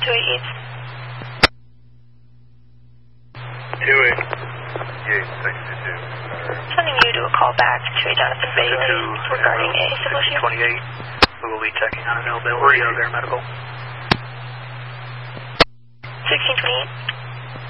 Sending you to a call back to a Jonathan Bailey regarding a civil issue. 28. We will be checking on availability of their medical. 1628.